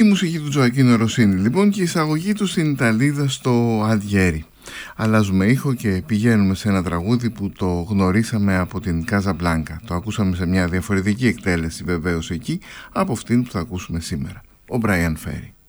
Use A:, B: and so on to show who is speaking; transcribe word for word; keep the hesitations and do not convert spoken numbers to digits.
A: Η μουσική του Τζοακίνο Ροσίνη λοιπόν και η εισαγωγή του στην Ιταλίδα στο Αντιέρι. Αλλάζουμε ήχο και πηγαίνουμε σε ένα τραγούδι που το γνωρίσαμε από την Καζαμπλάνκα. Το ακούσαμε σε μια διαφορετική εκτέλεση βεβαίως εκεί από αυτήν που θα ακούσουμε σήμερα. Ο Μπράιαν Φέρι.